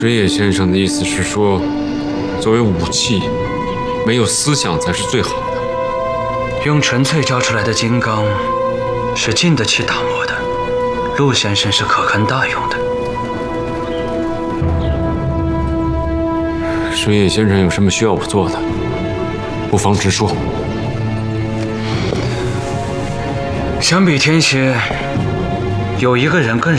水野先生的意思是说，作为武器，没有思想才是最好的。 用纯粹教出来的金刚是经得起打磨的，陆先生是可堪大用的。 水野先生有什么需要我做的，不妨直说。 相比天蝎，有一个人更